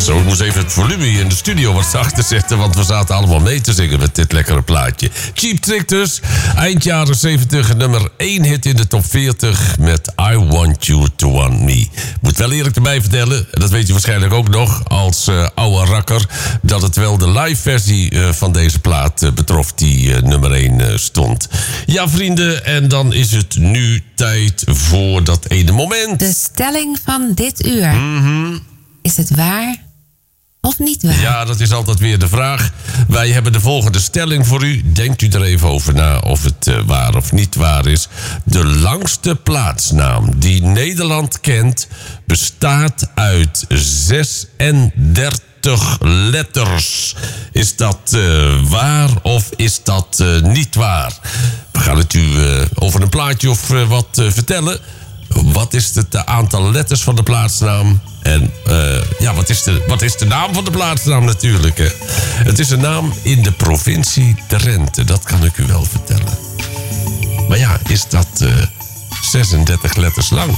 Zo, ik moest even het volume hier in de studio wat zachter zetten, want we zaten allemaal mee te zingen met dit lekkere plaatje. Cheap Trick dus, eind jaren 70, nummer 1 hit in de top 40 met I Want You To Want Me. Moet wel eerlijk erbij vertellen, en dat weet je waarschijnlijk ook nog als oude rakker, dat het wel de live versie van deze plaat betrof die nummer 1 stond. Ja, vrienden, en dan is het nu tijd voor dat ene moment. De stelling van dit uur. Is het waar of niet waar? Ja, dat is altijd weer de vraag. Wij hebben de volgende stelling voor u. Denkt u er even over na of het waar of niet waar is. De langste plaatsnaam die Nederland kent bestaat uit 36 letters. Is dat waar of is dat niet waar? We gaan het u over een plaatje of wat vertellen. Wat is het aantal letters van de plaatsnaam? En ja, wat is de naam van de plaatsnaam natuurlijk? Hè? Het is een naam in de provincie Drenthe. Dat kan ik u wel vertellen. Maar ja, is dat 36 letters lang?